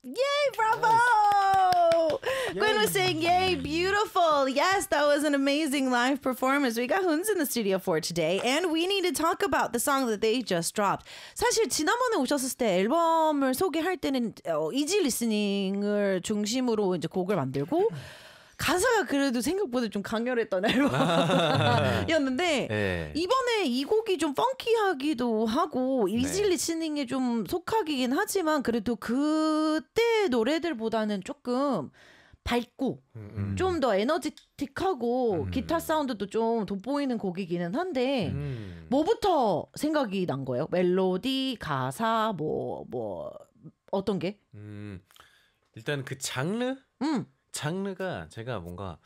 Yay, bravo! Gwen was saying, yay, beautiful. Yes, that was an amazing live performance. We got Huns in the studio for today, and we need to talk about the song that they just dropped. 사실 지난번에 오셨을 때 앨범을 소개할 때는 이지 리스닝을 중심으로 이제 곡을 만들고 가사가 그래도 생각보다 좀 강렬했던 앨범이었는데 네. 이번에 이 곡이 좀 펑키하기도 하고 이지 리스닝에 좀 속하긴 하지만 그래도 그때 노래들보다는 조금 밝고 좀 더 에너지틱하고 기타 사운드도 좀 돋보이는 곡이기는 한데 뭐부터 생각이 난 거예요? 멜로디, 가사, 뭐 어떤 게? 일단 그 장르가 제가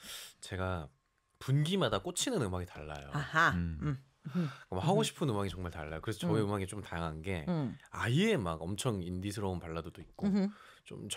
분기마다 꽂히는 음악이 달라요. 아하. 하고 싶은 음악이 정말 달라요. 그래서 저의 음악이 좀 다양한 게 아예 막 엄청 인디스러운 발라드도 있고 좀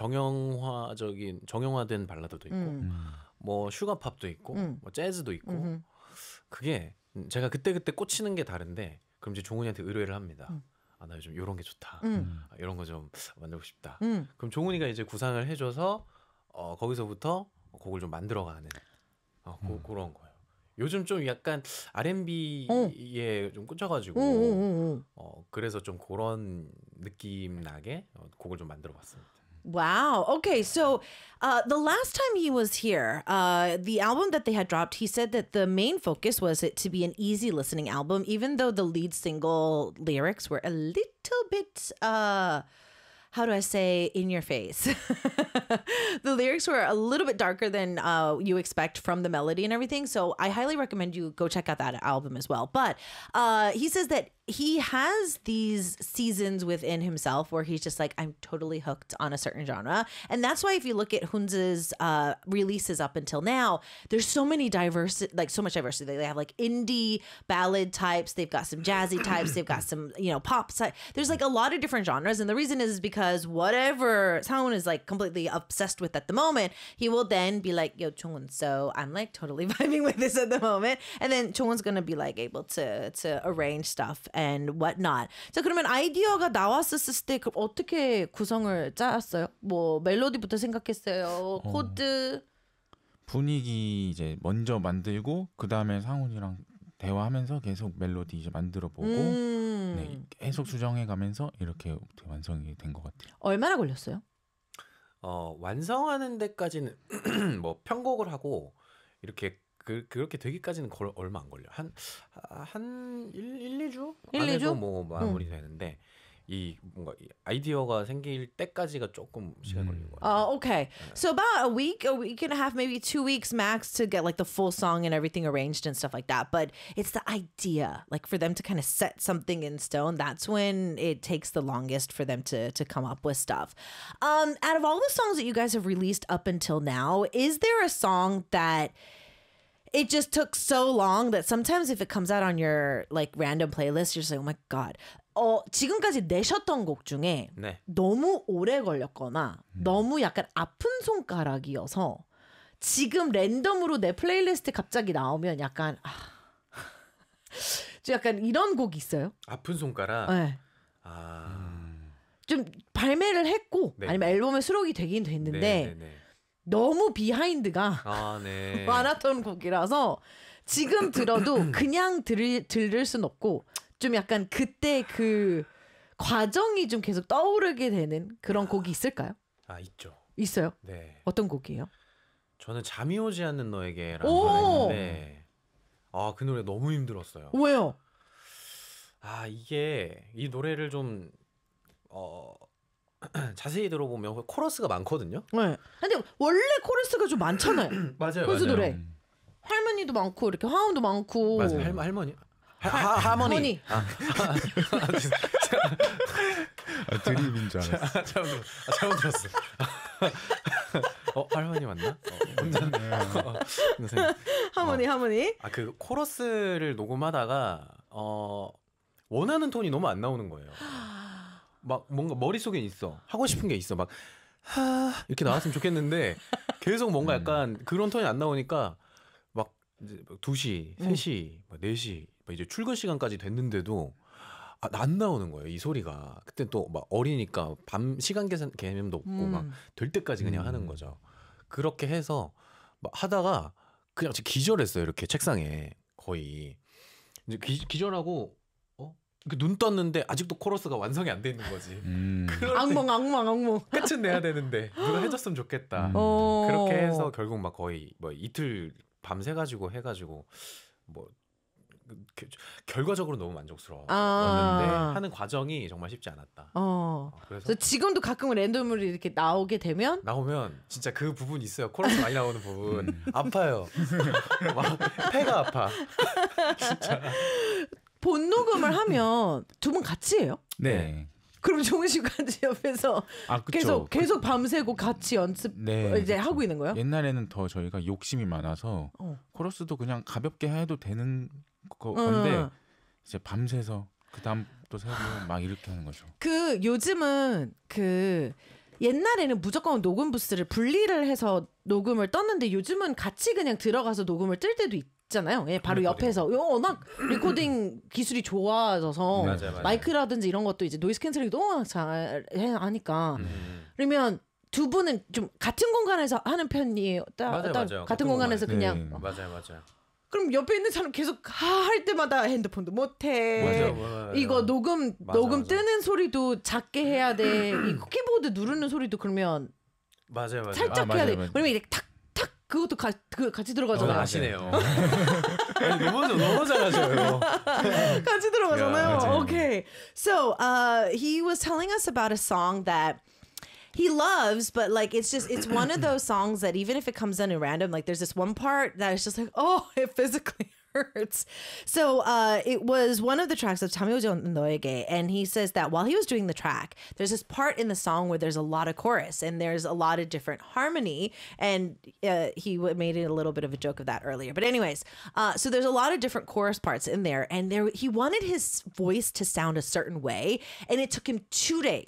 정형화된 발라드도 있고 뭐 슈가팝도 있고 뭐 재즈도 있고 그게 제가 그때 꽂히는 게 다른데 그럼 이제 종훈이한테 의뢰를 합니다. 나 요즘 이런 게 좋다. 이런 거 좀 만들고 싶다. 그럼 종훈이가 이제 구상을 해줘서 거기서부터 곡을 좀 만들어가는 그런 거예요. 요즘 좀 약간 R&B에 좀 꽂혀가지고 그래서 좀 그런 느낌 나게 곡을 좀 만들어봤습니다. Wow. Okay. So the last time he was here, the album that they had dropped, he said that the main focus was it to be an easy listening album, even though the lead single lyrics were a little bit, how do I say, in your face. The lyrics were a little bit darker than you expect from the melody and everything. So I highly recommend you go check out that album as well. But he says that he has these seasons within himself where he's just like, I'm totally hooked on a certain genre. And that's why if you look at Hunz's releases up until now, there's so much diversity. They have like indie ballad types. They've got some jazzy types. They've got some, pop. There's like a lot of different genres. And the reason is because whatever Sangwon is like completely obsessed with at the moment, he will then be like, yo, Chungwon, so I'm like totally vibing with this at the moment. And then Chungwon's going to be like able to arrange stuff and whatnot. 자, 그러면 아이디어가 나왔었을 때 어떻게 구성을 짜았어요? 뭐 멜로디부터 생각했어요? 코드? 분위기 이제 먼저 만들고 그 다음에 상훈이랑 대화하면서 계속 멜로디 이제 만들어보고 네, 계속 수정해가면서 이렇게 완성이 된 것 같아요. 얼마나 걸렸어요? 완성하는 데까지는 뭐 편곡을 하고 이렇게 그렇게 되기까지는 얼마 안 걸려. 한 1-2주? 1-2주? 뭐 마무리 되는데 뭔가 아이디어가 생길 때까지가 조금 시간 걸리는 거예요. Okay. So about a week and a half, maybe 2 weeks max to get like the full song and everything arranged and stuff like that. But it's the idea, like for them to kind of set something in stone. That's when it takes the longest for them to come up with stuff. Out of all the songs that you guys have released up until now, is there a song that it just took so long that sometimes if it comes out on your like random playlist, you're just like, oh my god. 지금까지 내셨던 곡 중에 너무 오래 걸렸거나 너무 약간 아픈 손가락이어서 지금 랜덤으로 내 플레이리스트에 갑자기 나오면 약간 좀 약간 이런 곡이 있어요? 아픈 손가락? 네. 좀 발매를 했고 아니면 앨범에 수록이 되긴 됐는데 너무 비하인드가 많았던 곡이라서 지금 들어도 그냥 들을 순 없고 좀 약간 그때 그 과정이 좀 계속 떠오르게 되는 그런 곡이 있을까요? 있죠. 있어요? 네. 어떤 곡이에요? 저는 잠이 오지 않는 너에게라는 노래인데 그 노래 너무 힘들었어요. 왜요? 이 노래를 좀 자세히 들어보면 코러스가 많거든요. 네. 근데 원래 코러스가 좀 많잖아요. 맞아요. 훈수 노래. 할머니도 많고 이렇게 화음도 많고. 맞아요. 할머니. 하모니. 드립인 줄 알았어. 잘못 들었어. 할머니 맞나? 하모니. 그 코러스를 녹음하다가 원하는 톤이 너무 안 나오는 거예요. 막 뭔가 머릿속에 있어. 하고 싶은 게 있어. 막 이렇게 나왔으면 좋겠는데 계속 뭔가 약간 그런 톤이 안 나오니까 막 이제 2시, 3시, 4시 이제 출근 시간까지 됐는데도 안 나오는 거예요. 이 소리가. 그때 또 막 어리니까 밤 시간 계산 개념도 없고 막 될 때까지 그냥 하는 거죠. 그렇게 해서 막 하다가 그냥 기절했어요. 이렇게 책상에 거의 이제 기절하고 이렇게 눈 떴는데 아직도 코러스가 완성이 안 돼 있는 거지. 그럴 때 악몽. 끝은 내야 되는데 누가 해줬으면 좋겠다. 그렇게 해서 결국 막 거의 뭐 이틀 밤새 가지고 해가지고 뭐 결과적으로 너무 만족스러웠는데 하는 과정이 정말 쉽지 않았다. 그래서 지금도 가끔 랜덤으로 이렇게 나오게 되면 나오면 진짜 그 부분 있어요. 코러스 많이 나오는 부분 아파요. 막 폐가 아파. 진짜. 본 녹음을 하면 두 분 같이 해요? 네. 그럼 종훈 씨가 옆에서 그쵸. 계속 밤새고 같이 연습 이제 그쵸. 하고 있는 거예요? 옛날에는 더 저희가 욕심이 많아서 코러스도 그냥 가볍게 해도 되는 건데 이제 밤새서 그 다음 또 새고 막 이렇게 하는 거죠. 그 요즘은 그 옛날에는 무조건 녹음 부스를 분리를 해서 녹음을 떴는데 요즘은 같이 그냥 들어가서 녹음을 뜰 때도 있잖아요. 예, 바로 옆에서 워낙 리코딩 기술이 좋아져서 맞아요. 마이크라든지 이런 것도 이제 노이즈 캔슬링도 워낙 잘 하니까 그러면 두 분은 좀 같은 공간에서 하는 편이에요. 맞아요. 같은 공간에서 그냥 네. 맞아요. 그럼 옆에 있는 사람 계속 할 때마다 핸드폰도 못해. 맞아요. 이거 녹음 뜨는 소리도 작게 해야 돼. 이 키보드 누르는 소리도 그러면 맞아요. 살짝 해야 돼. 맞아요. 왜냐면 이렇게 탁탁 그것도 같이 들어가잖아요. 아시네요. 너무 잘하셔요. 같이 들어가잖아요. 맞아요. Okay. So, he was telling us about a song that he loves, but like it's one of those songs that even if it comes in at random, like there's this one part that is just like, oh, it physically hurts. So it was one of the tracks of 잠이 너에게, and he says that while he was doing the track, there's this part in the song where there's a lot of chorus and there's a lot of different harmony, and he made it a little bit of a joke of that earlier. But anyways, so there's a lot of different chorus parts in there, and he wanted his voice to sound a certain way, and it took him 2 days